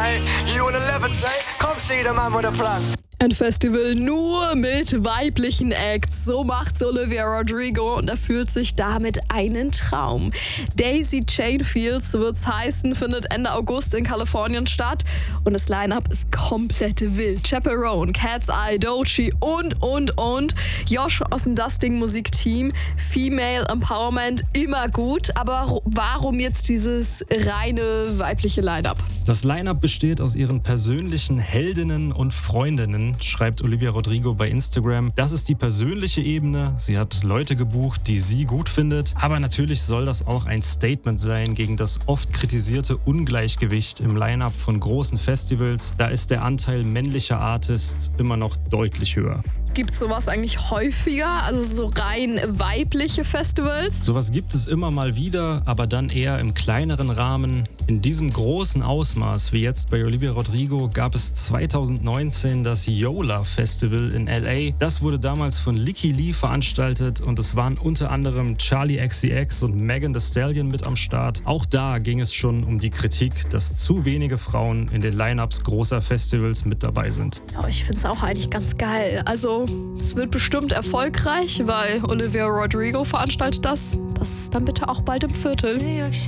Hey, you wanna levitate? Come see the man with a plan. Ein Festival nur mit weiblichen Acts. So macht's Olivia Rodrigo und erfüllt sich damit einen Traum. Daisy Chain Fields wird's heißen, findet Ende August in Kalifornien statt. Und das Line-Up ist komplett wild. Chaperone, Cat's Eye, Doechii und. Josh aus dem Dusting-Musikteam. Female Empowerment, immer gut. Aber warum jetzt dieses reine weibliche Line-Up? Das Line-Up besteht aus ihren persönlichen Heldinnen und Freundinnen, schreibt Olivia Rodrigo bei Instagram. Das ist die persönliche Ebene. Sie hat Leute gebucht, die sie gut findet. Aber natürlich soll das auch ein Statement sein gegen das oft kritisierte Ungleichgewicht im Line-Up von großen Festivals. Da ist der Anteil männlicher Artists immer noch deutlich höher. Gibt es sowas eigentlich häufiger? Also so rein weibliche Festivals? Sowas gibt es immer mal wieder, aber dann eher im kleineren Rahmen. In diesem großen Ausmaß wie jetzt bei Olivia Rodrigo gab es 2019 das Yola Festival in LA. Das wurde damals von Lykke Li veranstaltet und es waren unter anderem Charli XCX und Megan Thee Stallion mit am Start. Auch da ging es schon um die Kritik, dass zu wenige Frauen in den Line-Ups großer Festivals mit dabei sind. Ja, ich finde es auch eigentlich ganz geil. Also es wird bestimmt erfolgreich, weil Olivia Rodrigo veranstaltet das. Das dann bitte auch bald im Viertel.